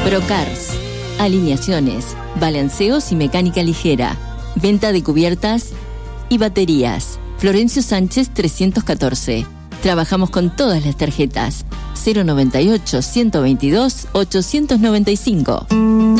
Procars, alineaciones, balanceos y mecánica ligera, venta de cubiertas y baterías. Florencio Sánchez 314. Trabajamos con todas las tarjetas. 098 122 895.